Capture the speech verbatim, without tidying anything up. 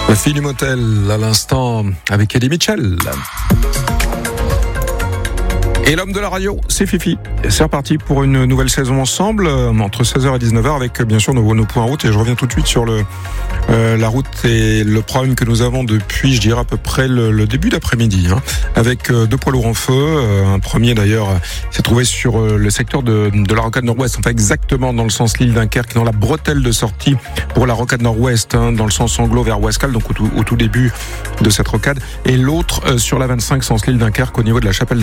La fille du motel, à l'instant, avec Eddie Mitchell. Et l'homme de la radio, c'est Fifi. Et c'est reparti pour une nouvelle saison ensemble, euh, entre seize heures et dix-neuf heures, avec bien sûr nos, nos points route. Et je reviens tout de suite sur le, euh, la route et le problème que nous avons depuis, je dirais, à peu près le, le début d'après-midi. Hein, avec euh, deux poids lourds en feu. Euh, un premier, d'ailleurs, s'est trouvé sur euh, le secteur de, de la rocade nord-ouest, enfin exactement dans le sens Lille-Dunkerque, dans la bretelle de sortie pour la rocade nord-ouest, hein, dans le sens Anglo vers Ouascal, donc au tout, au tout début de cette rocade. Et l'autre euh, sur la vingt-cinq, sens Lille-Dunkerque, au niveau de la chapelle